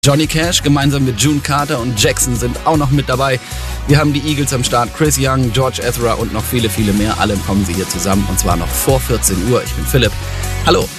Johnny Cash gemeinsam mit June Carter und Jackson sind auch noch mit dabei. Wir haben die Eagles am Start, Chris Young, George Ezra und noch viele, viele mehr. Alle kommen sie hier zusammen und zwar noch vor 14 Uhr. Ich bin Philipp. Hallo.